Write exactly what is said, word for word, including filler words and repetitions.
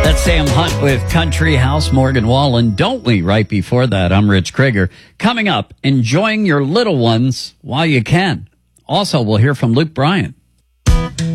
That's Sam Hunt with Country House, Morgan Wallen. Don't we? Right before that, I'm Rich Krieger. Coming up, enjoying your little ones while you can. Also, we'll hear from Luke Bryan.